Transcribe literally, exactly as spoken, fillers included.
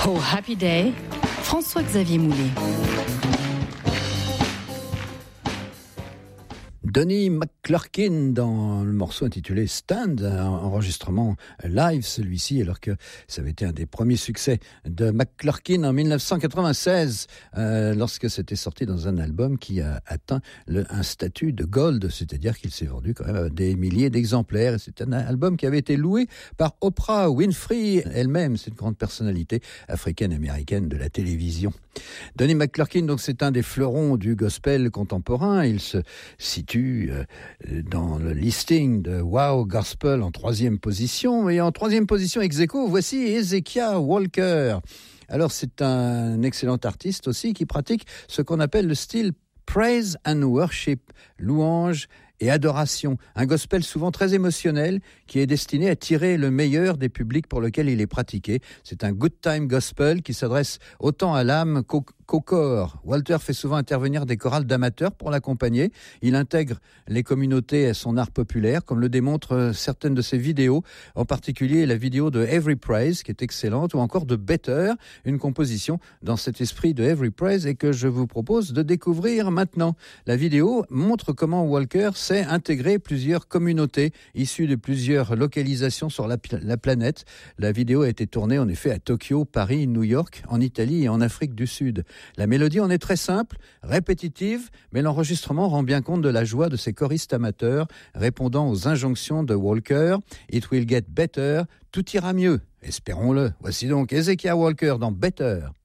Oh Happy Day, François-Xavier Moulet. Donnie McClurkin dans le morceau intitulé Stand, un enregistrement live celui-ci, alors que ça avait été un des premiers succès de McClurkin en dix-neuf cent quatre-vingt-seize, euh, lorsque c'était sorti dans un album qui a atteint le, un statut de gold, c'est-à-dire qu'il s'est vendu quand même à des milliers d'exemplaires. C'est un album qui avait été loué par Oprah Winfrey elle-même, c'est une grande personnalité africaine-américaine de la télévision. Donnie McClurkin, donc, c'est un des fleurons du gospel contemporain. Il se situe dans le listing de Wow Gospel en troisième position. Et en troisième position ex aequo, voici Hezekiah Walker. Alors, c'est un excellent artiste aussi qui pratique ce qu'on appelle le style Praise and Worship, louange et adoration. Un gospel souvent très émotionnel qui est destiné à tirer le meilleur des publics pour lesquels il est pratiqué. C'est un good time gospel qui s'adresse autant à l'âme qu'au, qu'au corps. Walter fait souvent intervenir des chorales d'amateurs pour l'accompagner. Il intègre les communautés à son art populaire, comme le démontrent certaines de ses vidéos, en particulier la vidéo de Every Praise, qui est excellente, ou encore de Better, une composition dans cet esprit de Every Praise et que je vous propose de découvrir maintenant. La vidéo montre comment Walker sait intégrer plusieurs communautés issues de plusieurs localisations sur la, la planète. La vidéo a été tournée en effet à Tokyo, Paris, New York, en Italie et en Afrique du Sud. La mélodie en est très simple, répétitive, mais l'enregistrement rend bien compte de la joie de ces choristes amateurs, répondant aux injonctions de Walker. It will get better, tout ira mieux, espérons-le. Voici donc Hezekiah Walker dans Better.